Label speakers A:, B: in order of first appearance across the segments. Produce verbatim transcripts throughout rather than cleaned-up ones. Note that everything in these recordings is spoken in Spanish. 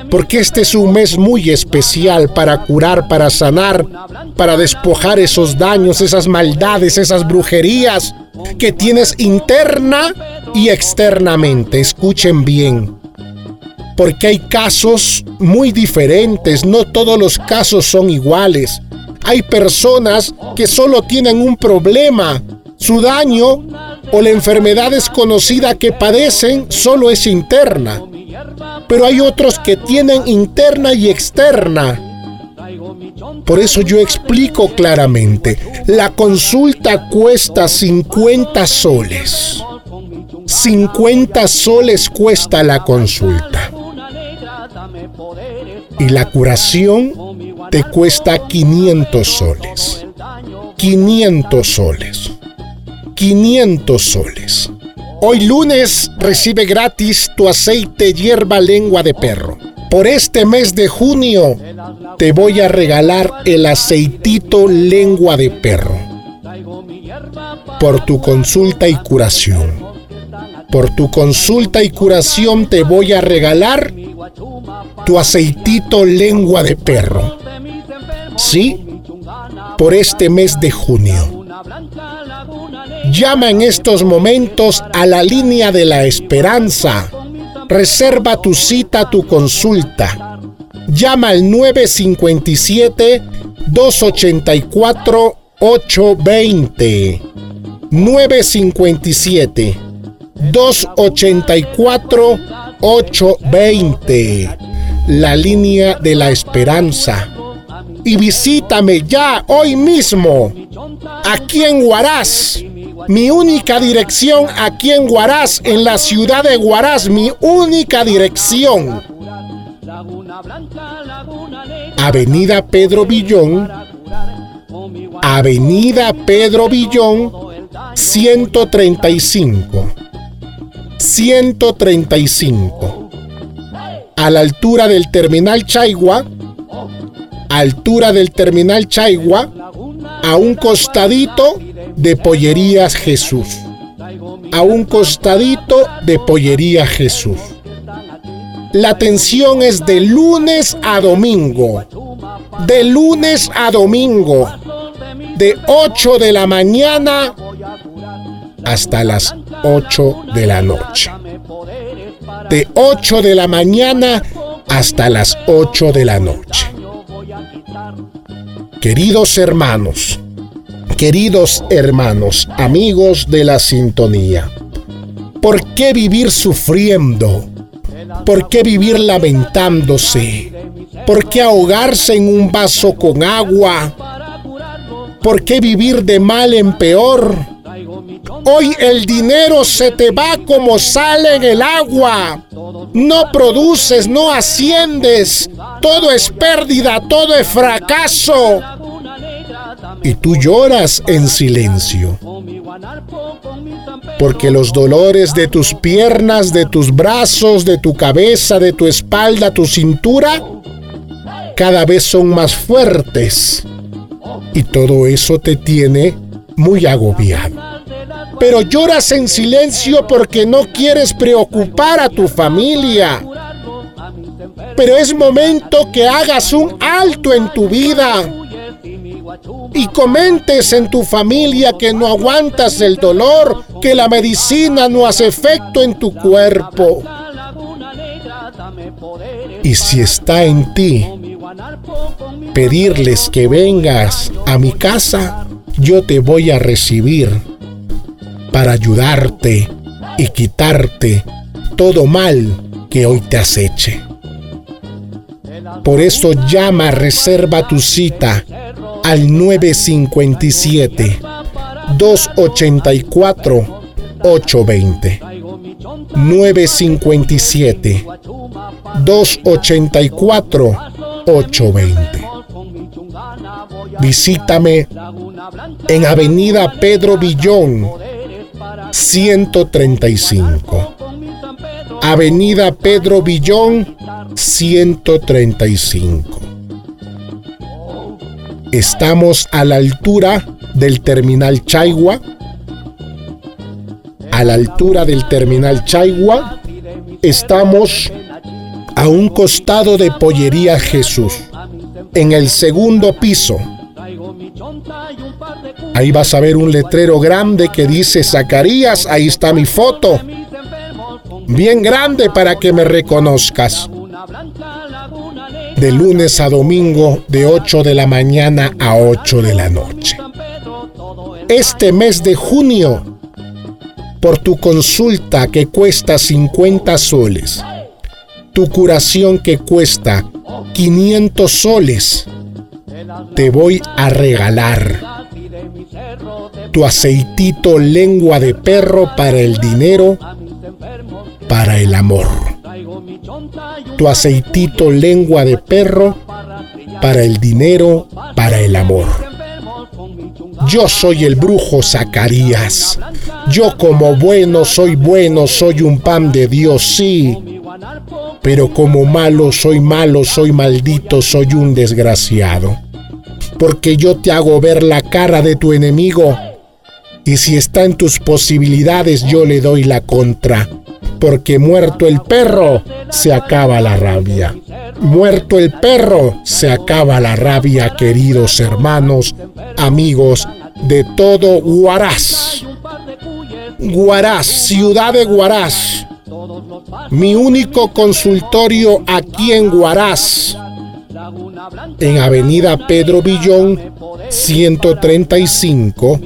A: porque este es un mes muy especial para curar, para sanar, para despojar esos daños, esas maldades, esas brujerías que tienes interna y externamente. Escuchen bien, porque hay casos muy diferentes, no todos los casos son iguales. Hay personas que solo tienen un problema, su daño o la enfermedad desconocida que padecen solo es interna. Pero hay otros que tienen interna y externa. Por eso yo explico claramente. La consulta cuesta cincuenta soles. cincuenta soles cuesta la consulta. Y la curación te cuesta quinientos soles. quinientos soles. quinientos soles. Hoy lunes recibe gratis tu aceite hierba lengua de perro. Por este mes de junio te voy a regalar el aceitito lengua de perro. Por tu consulta y curación. Por tu consulta y curación te voy a regalar tu aceitito lengua de perro. ¿Sí? Por este mes de junio. Llama en estos momentos a la línea de la esperanza. Reserva tu cita, tu consulta. Llama al nueve cinco siete, dos ocho cuatro, ocho dos cero. nueve cinco siete, dos ocho cuatro, ocho dos cero. La línea de la esperanza. Y visítame ya hoy mismo, aquí en Huaraz. Mi única dirección aquí en Huaraz, en la ciudad de Huaraz, mi única dirección. Avenida Pedro Villón, Avenida Pedro Villón, ciento treinta y cinco. ciento treinta y cinco. A la altura del Terminal Chaigua, altura del Terminal Chaigua, a un costadito de Pollerías Jesús. A un costadito de Pollerías Jesús. La atención es de lunes a domingo. De lunes a domingo. De ocho de la mañana hasta las ocho de la noche. De ocho de la mañana hasta las ocho de la noche. Queridos hermanos, queridos hermanos, amigos de la sintonía, ¿por qué vivir sufriendo? ¿Por qué vivir lamentándose? ¿Por qué ahogarse en un vaso con agua? ¿Por qué vivir de mal en peor? Hoy el dinero se te va como sale en el agua. No produces, no asciendes. Todo es pérdida, todo es fracaso. Y tú lloras en silencio. Porque los dolores de tus piernas, de tus brazos, de tu cabeza, de tu espalda, tu cintura, cada vez son más fuertes. Y todo eso te tiene muy agobiado. Pero lloras en silencio porque no quieres preocupar a tu familia. Pero es momento que hagas un alto en tu vida y comentes en tu familia que no aguantas el dolor, que la medicina no hace efecto en tu cuerpo. Y si está en ti pedirles que vengas a mi casa, yo te voy a recibir para ayudarte y quitarte todo mal que hoy te aceche. Por eso llama, reserva tu cita al nueve cinco siete, dos ocho cuatro, ocho dos cero. nueve cinco siete, dos ocho cuatro, ocho dos cero. Visítame en Avenida Pedro Villón, ciento treinta y cinco. Avenida Pedro Villón, ciento treinta y cinco. Estamos a la altura del Terminal Chaigua. A la altura del Terminal Chaigua. Estamos a un costado de Pollería Jesús, en el segundo piso. Ahí vas a ver un letrero grande que dice Zacarías, ahí está mi foto, bien grande para que me reconozcas. De lunes a domingo, de ocho de la mañana a ocho de la noche. Este mes de junio, por tu consulta que cuesta cincuenta soles, tu curación que cuesta quinientos soles, te voy a regalar tu aceitito lengua de perro para el dinero, para el amor. Tu aceitito lengua de perro para el dinero, para el amor. Yo soy el brujo Zacarías. Yo como bueno soy bueno, soy un pan de Dios, sí. Pero como malo soy malo, soy maldito, soy un desgraciado. Porque yo te hago ver la cara de tu enemigo. Y si está en tus posibilidades, yo le doy la contra. Porque muerto el perro, se acaba la rabia. Muerto el perro, se acaba la rabia, queridos hermanos, amigos de todo Huaraz. Huaraz, ciudad de Huaraz. Mi único consultorio aquí en Huaraz, en Avenida Pedro Villón, ciento treinta y cinco,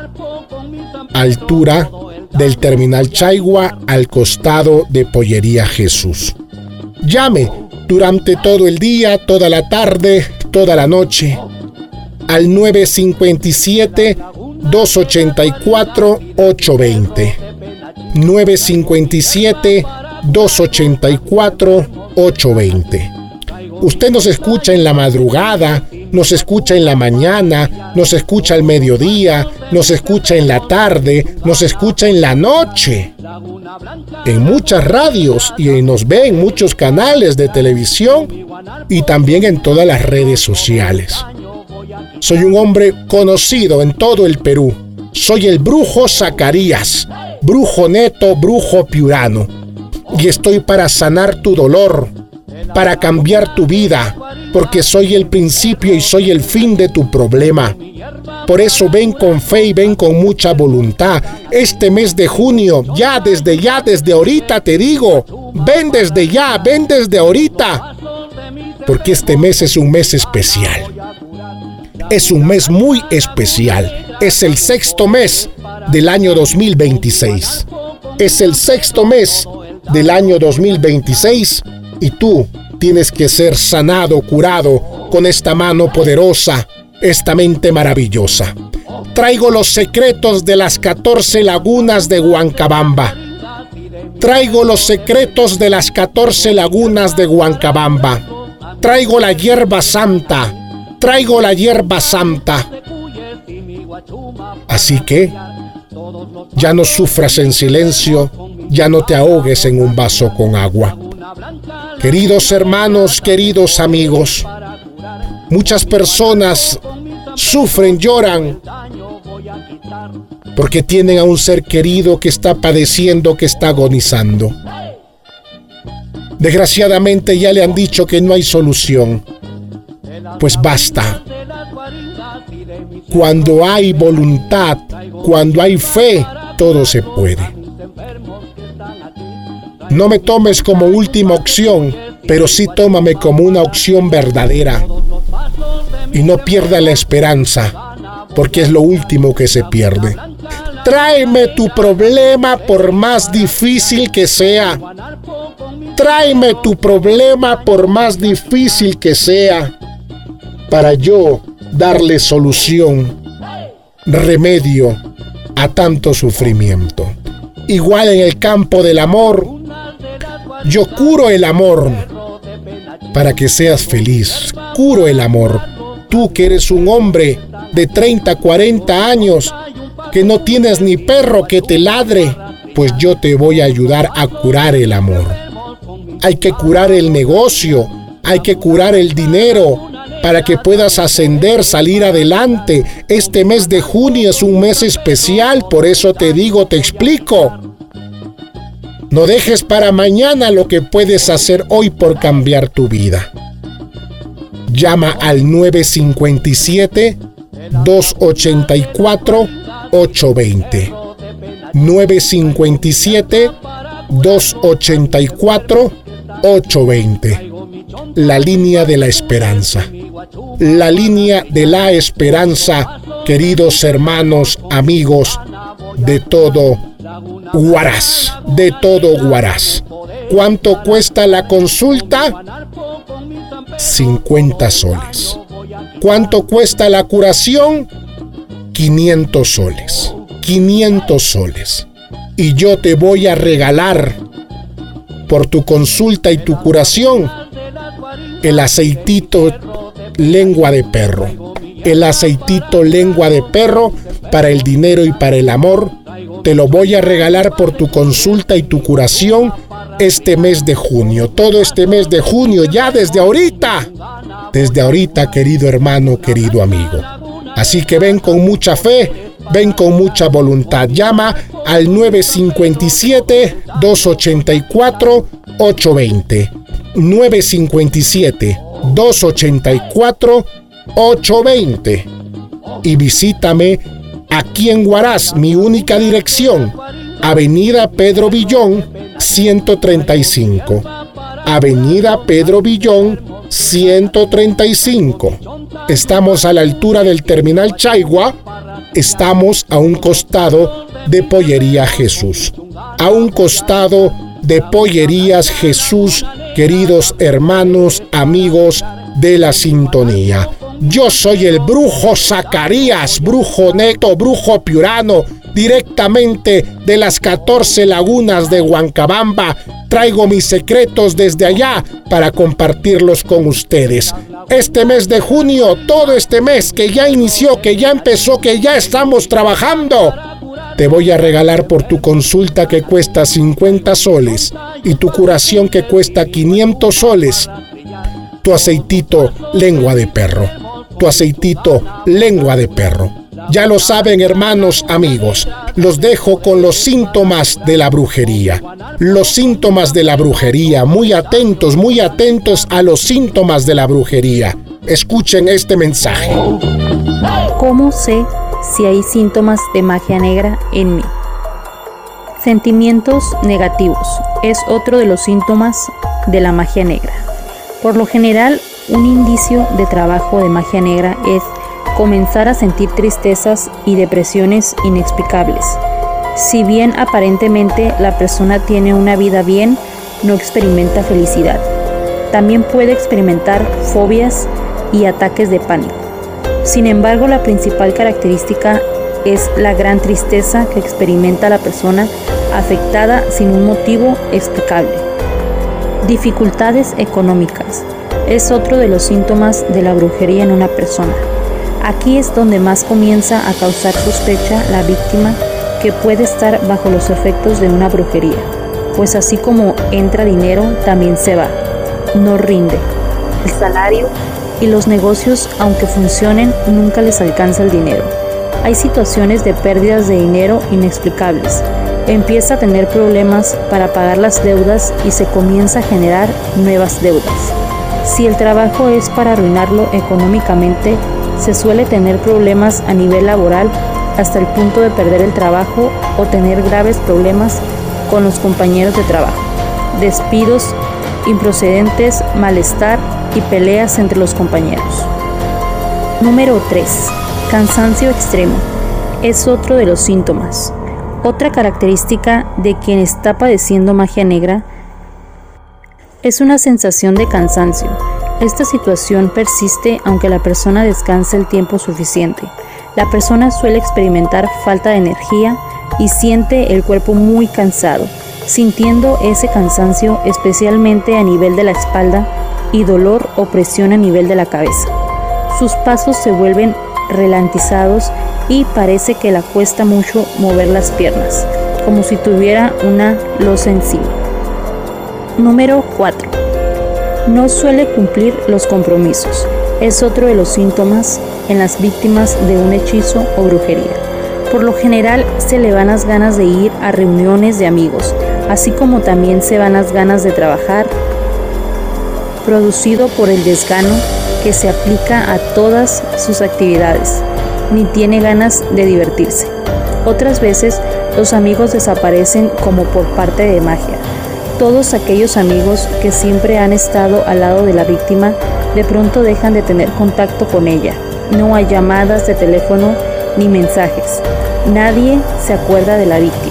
A: altura del Terminal Chaigua, al costado de Pollería Jesús. Llame durante todo el día, toda la tarde, toda la noche, al nueve cinco siete, dos ocho cuatro, ocho dos cero. nueve cinco siete, dos ocho cuatro, ocho dos cero. Usted nos escucha en la madrugada, nos escucha en la mañana, nos escucha al mediodía, nos escucha en la tarde, nos escucha en la noche. En muchas radios y nos ve en muchos canales de televisión y también en todas las redes sociales. Soy un hombre conocido en todo el Perú. Soy el brujo Zacarías, brujo neto, brujo piurano. Y estoy para sanar tu dolor, para cambiar tu vida, porque soy el principio y soy el fin de tu problema. Por eso ven con fe y ven con mucha voluntad. Este mes de junio, ya desde ya, desde ahorita te digo, ven desde ya, ven desde ahorita, porque este mes es un mes especial. Es un mes muy especial. Es el sexto mes del año dos mil veintiséis. Es el sexto mes del año dos mil veintiséis y tú tienes que ser sanado, curado con esta mano poderosa, esta mente maravillosa. Traigo los secretos de las catorce lagunas de Huancabamba. Traigo los secretos de las catorce lagunas de Huancabamba. Traigo la hierba santa. Traigo la hierba santa. Así que ya no sufras en silencio, ya no te ahogues en un vaso con agua. Queridos hermanos, queridos amigos, muchas personas sufren, lloran, porque tienen a un ser querido que está padeciendo, que está agonizando. Desgraciadamente ya le han dicho que no hay solución. Pues basta. Cuando hay voluntad, cuando hay fe, todo se puede. No me tomes como última opción, pero sí tómame como una opción verdadera. Y no pierda la esperanza, porque es lo último que se pierde. Tráeme tu problema por más difícil que sea. Tráeme tu problema por más difícil que sea, para yo darle solución, remedio a tanto sufrimiento. Igual en el campo del amor, yo curo el amor para que seas feliz. Curo el amor. Tú que eres un hombre de treinta, cuarenta años, que no tienes ni perro que te ladre, pues yo te voy a ayudar a curar el amor. Hay que curar el negocio, hay que curar el dinero, para que puedas ascender, salir adelante. Este mes de junio es un mes especial, por eso te digo, te explico. No dejes para mañana lo que puedes hacer hoy por cambiar tu vida. Llama al nueve cinco siete, dos ocho cuatro, ocho dos cero. nueve cinco siete, dos ocho cuatro, ocho dos cero. La línea de la esperanza. La línea de la esperanza, queridos hermanos, amigos de todo Huaraz, de todo Huaraz. ¿Cuánto cuesta la consulta? cincuenta soles. ¿Cuánto cuesta la curación? quinientos soles. quinientos soles. Y yo te voy a regalar por tu consulta y tu curación el aceitito lengua de perro. El aceitito lengua de perro para el dinero y para el amor. Te lo voy a regalar por tu consulta y tu curación este mes de junio. Todo este mes de junio, ya desde ahorita. Desde ahorita, querido hermano, querido amigo. Así que ven con mucha fe, ven con mucha voluntad. Llama al nueve cinco siete, dos ocho cuatro, ocho dos cero. nueve cinco siete, dos ocho cuatro, ocho dos cero. Y visítame aquí en Huaraz, mi única dirección, Avenida Pedro Villón, ciento treinta y cinco. Avenida Pedro Villón, ciento treinta y cinco. Estamos a la altura del Terminal Chaigua. Estamos a un costado de Pollería Jesús. A un costado de Pollerías Jesús, queridos hermanos, amigos de la sintonía. Yo soy el brujo Zacarías, brujo neto, brujo piurano, directamente de las catorce lagunas de Huancabamba. Traigo mis secretos desde allá para compartirlos con ustedes. Este mes de junio, todo este mes que ya inició, que ya empezó, que ya estamos trabajando, te voy a regalar por tu consulta que cuesta cincuenta soles y tu curación que cuesta quinientos soles, tu aceitito lengua de perro. Tu aceitito lengua de perro. Ya lo saben, hermanos, amigos, los dejo con los síntomas de la brujería. Los síntomas de la brujería, muy atentos, muy atentos a los síntomas de la brujería. Escuchen este mensaje.
B: ¿Cómo sé si hay síntomas de magia negra en mí? Sentimientos negativos es otro de los síntomas de la magia negra. Por lo general, un indicio de trabajo de magia negra es comenzar a sentir tristezas y depresiones inexplicables. Si bien aparentemente la persona tiene una vida bien, no experimenta felicidad. También puede experimentar fobias y ataques de pánico. Sin embargo, la principal característica es la gran tristeza que experimenta la persona afectada sin un motivo explicable. Dificultades económicas es otro de los síntomas de la brujería en una persona. Aquí es donde más comienza a causar sospecha la víctima, que puede estar bajo los efectos de una brujería, pues así como entra dinero, también se va, no rinde. El salario y los negocios, aunque funcionen, nunca les alcanza el dinero. Hay situaciones de pérdidas de dinero inexplicables. Empieza a tener problemas para pagar las deudas y se comienza a generar nuevas deudas. Si el trabajo es para arruinarlo económicamente, se suele tener problemas a nivel laboral hasta el punto de perder el trabajo o tener graves problemas con los compañeros de trabajo, despidos improcedentes, malestar y peleas entre los compañeros. Número tres. Cansancio extremo. Es otro de los síntomas. Otra característica de quien está padeciendo magia negra es una sensación de cansancio. Esta situación persiste aunque la persona descanse el tiempo suficiente. La persona suele experimentar falta de energía y siente el cuerpo muy cansado, sintiendo ese cansancio especialmente a nivel de la espalda y dolor o presión a nivel de la cabeza. Sus pasos se vuelven ralentizados y parece que le cuesta mucho mover las piernas, como si tuviera una losa encima. Número cuatro. No suele cumplir los compromisos. Es otro de los síntomas en las víctimas de un hechizo o brujería. Por lo general se le van las ganas de ir a reuniones de amigos, así como también se van las ganas de trabajar, producido por el desgano que se aplica a todas sus actividades, ni tiene ganas de divertirse. Otras veces los amigos desaparecen como por parte de magia. Todos aquellos amigos que siempre han estado al lado de la víctima de pronto dejan de tener contacto con ella. No hay llamadas de teléfono ni mensajes. Nadie se acuerda de la víctima.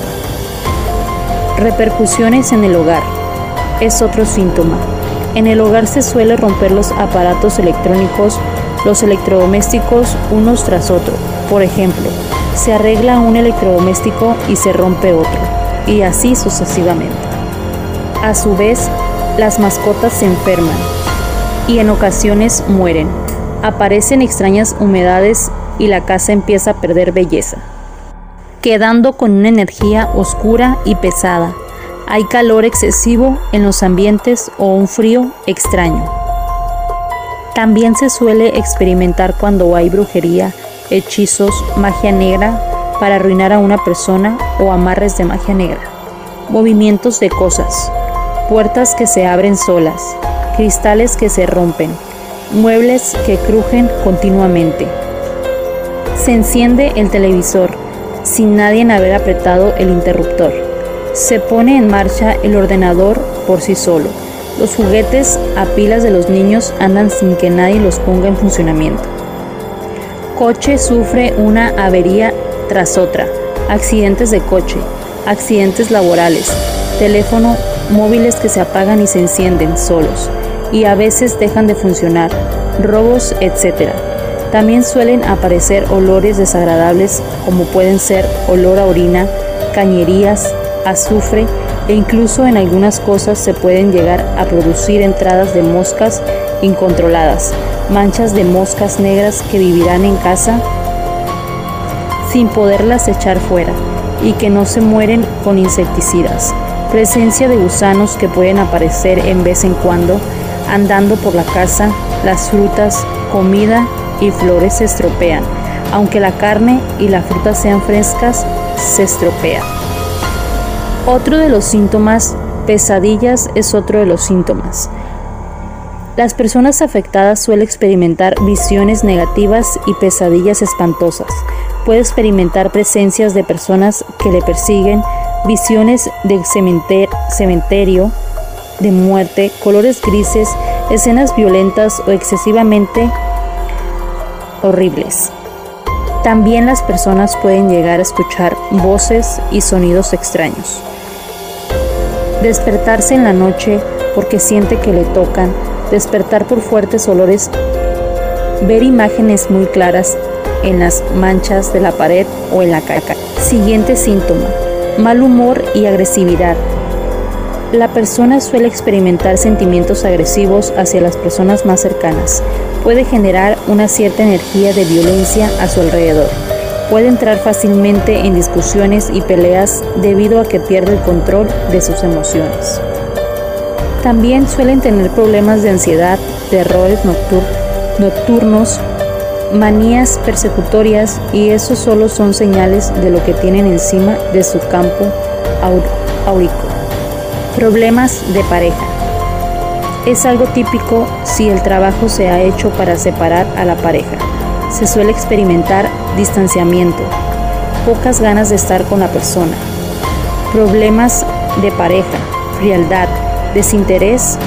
B: Repercusiones en el hogar es otro síntoma. En el hogar se suele romper los aparatos electrónicos, los electrodomésticos unos tras otro. Por ejemplo, se arregla un electrodoméstico y se rompe otro, y así sucesivamente. A su vez, las mascotas se enferman y en ocasiones mueren. Aparecen extrañas humedades y la casa empieza a perder belleza, quedando con una energía oscura y pesada. Hay calor excesivo en los ambientes o un frío extraño. También se suele experimentar cuando hay brujería, hechizos, magia negra para arruinar a una persona o amarres de magia negra. Movimientos de cosas, puertas que se abren solas, cristales que se rompen, muebles que crujen continuamente. Se enciende el televisor sin nadie haber apretado el interruptor. Se pone en marcha el ordenador por sí solo. Los juguetes a pilas de los niños andan sin que nadie los ponga en funcionamiento. Coche sufre una avería tras otra. Accidentes de coche, accidentes laborales, teléfono, móviles que se apagan y se encienden solos y a veces dejan de funcionar, robos, etcétera. También suelen aparecer olores desagradables como pueden ser olor a orina, cañerías, azufre e incluso en algunas cosas se pueden llegar a producir entradas de moscas incontroladas, manchas de moscas negras que vivirán en casa sin poderlas echar fuera y que no se mueren con insecticidas. Presencia de gusanos que pueden aparecer en vez en cuando andando por la casa. Las frutas, comida y flores se estropean. Aunque la carne y la fruta sean frescas, se estropea. Otro de los síntomas, pesadillas, es otro de los síntomas. Las personas afectadas suelen experimentar visiones negativas y pesadillas espantosas. Puede experimentar presencias de personas que le persiguen, visiones de cementer- cementerio, de muerte, colores grises, escenas violentas o excesivamente horribles. También las personas pueden llegar a escuchar voces y sonidos extraños. Despertarse en la noche porque siente que le tocan, despertar por fuertes olores, ver imágenes muy claras en las manchas de la pared o en la caca. Siguiente síntoma, mal humor y agresividad. La persona suele experimentar sentimientos agresivos hacia las personas más cercanas. Puede generar una cierta energía de violencia a su alrededor. Puede entrar fácilmente en discusiones y peleas debido a que pierde el control de sus emociones. También suelen tener problemas de ansiedad, terrores noctur- nocturnos, manías persecutorias y eso solo son señales de lo que tienen encima de su campo áurico. Problemas de pareja. Es algo típico si el trabajo se ha hecho para separar a la pareja. Se suele experimentar distanciamiento, pocas ganas de estar con la persona. Problemas de pareja, frialdad, desinterés.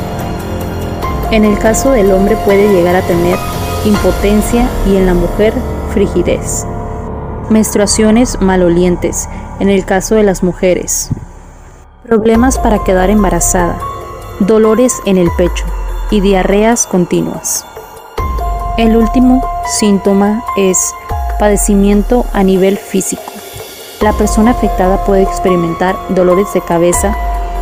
B: En el caso del hombre puede llegar a tener impotencia y en la mujer frigidez. Menstruaciones malolientes, en el caso de las mujeres. Problemas para quedar embarazada, dolores en el pecho y diarreas continuas. El último síntoma es padecimiento a nivel físico. La persona afectada puede experimentar dolores de cabeza,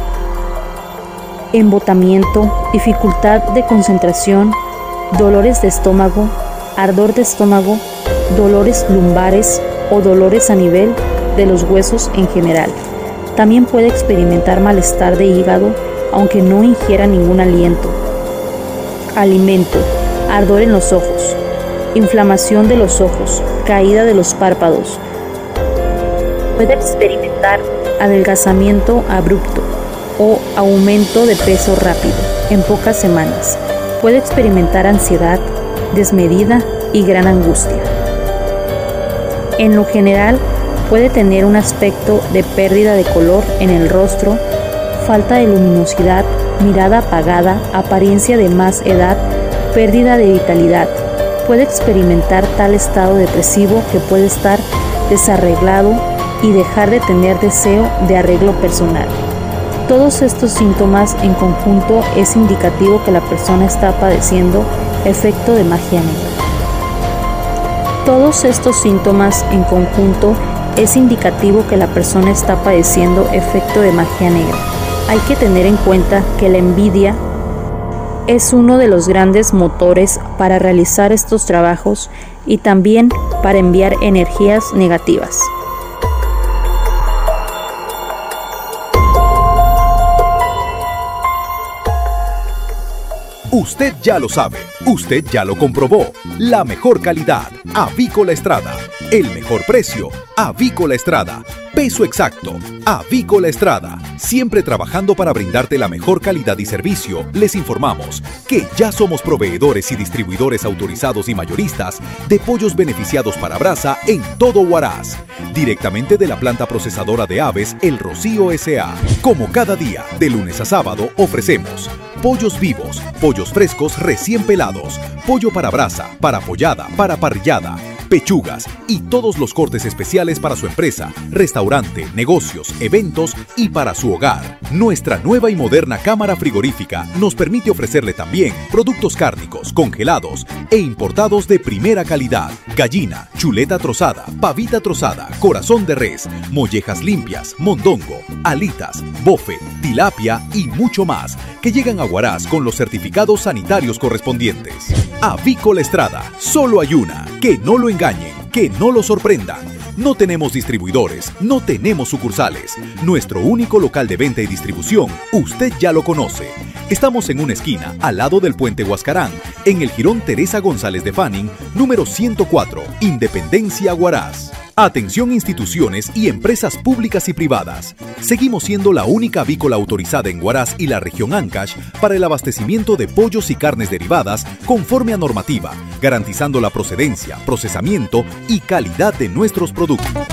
B: embotamiento, dificultad de concentración, dolores de estómago, ardor de estómago, dolores lumbares o dolores a nivel de los huesos en general. También puede experimentar malestar de hígado, aunque no ingiera ningún aliento. Alimento, ardor en los ojos, inflamación de los ojos, caída de los párpados. Puede experimentar adelgazamiento abrupto o aumento de peso rápido en pocas semanas. Puede experimentar ansiedad desmedida y gran angustia. En lo general, puede tener un aspecto de pérdida de color en el rostro, falta de luminosidad, mirada apagada, apariencia de más edad, pérdida de vitalidad. Puede experimentar tal estado depresivo que puede estar desarreglado y dejar de tener deseo de arreglo personal. Todos estos síntomas en conjunto es indicativo que la persona está padeciendo efecto de magia negra. Todos estos síntomas en conjunto es indicativo que la persona está padeciendo efecto de magia negra. Hay que tener en cuenta que la envidia es uno de los grandes motores para realizar estos trabajos y también para enviar energías negativas.
C: Usted ya lo sabe, usted ya lo comprobó. La mejor calidad, Avícola Estrada. El mejor precio, Avícola Estrada. Peso exacto, Avícola Estrada. Siempre trabajando para brindarte la mejor calidad y servicio, les informamos que ya somos proveedores y distribuidores autorizados y mayoristas de pollos beneficiados para brasa en todo Huaraz. Directamente de la planta procesadora de aves El Rocío S A Como cada día, de lunes a sábado, ofrecemos pollos vivos, pollos frescos recién pelados, pollo para brasa, para pollada, para parrillada, pechugas y todos los cortes especiales para su empresa, restaurante, negocios, eventos y para su hogar. Nuestra nueva y moderna cámara frigorífica nos permite ofrecerle también productos cárnicos, congelados e importados de primera calidad. Gallina, chuleta trozada, pavita trozada, corazón de res, mollejas limpias, mondongo, alitas, bofe, tilapia y mucho más que llegan a Huaraz con los certificados sanitarios correspondientes. Avícola Estrada, solo hay una. Que no lo engañen, que no lo sorprendan. No tenemos distribuidores, no tenemos sucursales. Nuestro único local de venta y distribución, usted ya lo conoce. Estamos en una esquina, al lado del puente Huascarán, en el jirón Teresa González de Fanning, número ciento cuatro, Independencia, Huaraz. Atención instituciones y empresas públicas y privadas. Seguimos siendo la única avícola autorizada en Huaraz y la región Ancash para el abastecimiento de pollos y carnes derivadas conforme a normativa, garantizando la procedencia, procesamiento y calidad de nuestros productos.